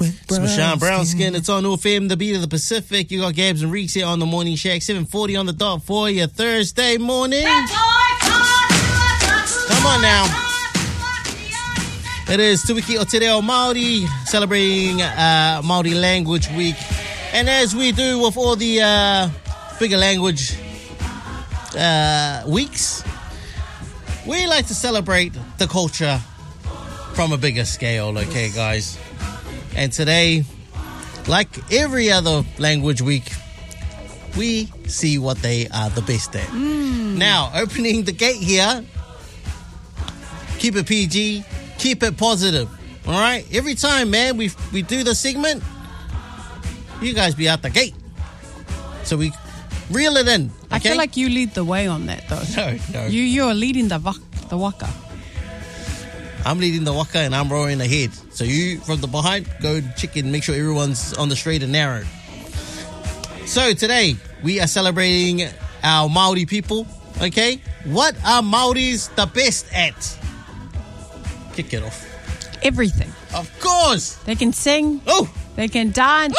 It's Marshawn Brownskin. It's on FM, the beat of the Pacific. You got Gabs and Reeks here on the Morning Shack. 7:40 on the dot for your Thursday morning. Come on now. It is Tuwiki o Te Reo Māori, celebrating Māori Language Week. And as we do with all the bigger language weeks, we like to celebrate the culture from a bigger scale, okay, guys? And today, like every other language week, we see what they are the best at. Now, opening the gate here, keep it PG, keep it positive, all right? Every time, man, we do the segment, you guys be out the gate. So we reel it in, okay? I feel like you lead the way on that, though. No. You're leading the waka. I'm leading the waka and I'm rowing ahead. So you, from the behind, go check and make sure everyone's on the straight and narrow. So today, we are celebrating our Māori people, okay? What are Māoris the best at? Kick it off. Everything. Of course. They can sing. Oh. They can dance.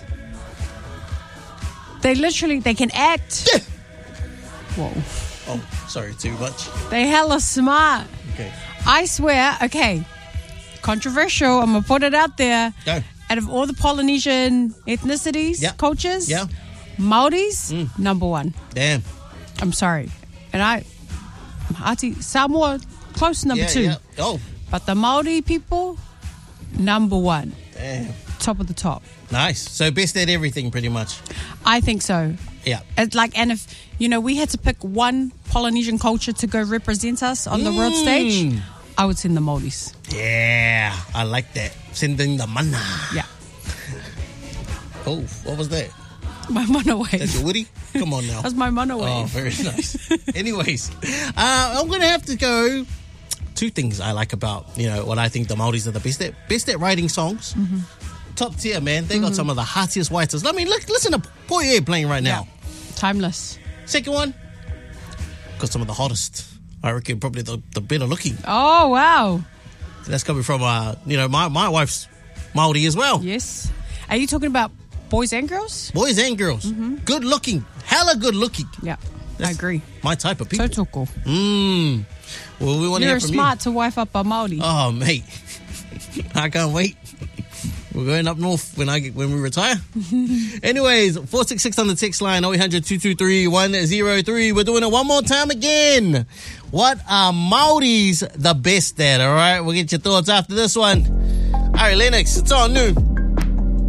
They can act. Whoa. Oh, sorry, too much. They hella smart. Okay. I swear, okay, controversial, I'm going to put it out there. Go. Out of all the Polynesian ethnicities, cultures, Māoris, number one. Damn. I'm sorry. And Samoa, close number two. Yeah. Oh. But the Māori people, number one. Damn. Top of the top. Nice. So best at everything, pretty much. I think so. Yeah. And if we had to pick one Polynesian culture to go represent us on the world stage, I would send the Māoris. Yeah, I like that. Sending the mana. Yeah. Oh, what was that? My mana wave. That's your Woody? Come on now. That's my mana wave. Oh, very nice. Anyways, I'm going to have to go. Two things I like about, what I think the Māoris are the best at. Best at writing songs. Mm-hmm. Top tier, man. They got some of the heartiest whitest. I mean, listen to Poirier playing right now. Timeless. Second one, got some of the hottest. I reckon probably the better looking. Oh, wow. That's coming from, my wife's Māori as well. Yes. Are you talking about boys and girls? Boys and girls. Mm-hmm. Good looking. Hella good looking. Yeah, I agree. My type of people. So toko. Well, we want to hear from you. You're smart to wife up a Māori. Oh, mate. I can't wait. We're going up north when we retire. Anyways, 466 on the text line, 0800 223 103. We're doing it one more time again. What are Māoris the best at? All right, we'll get your thoughts after this one. All right, Lennox, it's on new.